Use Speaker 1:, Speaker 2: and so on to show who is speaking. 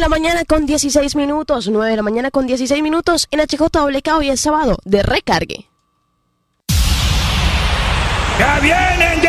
Speaker 1: la mañana con 16 minutos. 9 de la mañana con 16 minutos en HJWK. Hoy es sábado de recargue.
Speaker 2: ¡Ya vienen!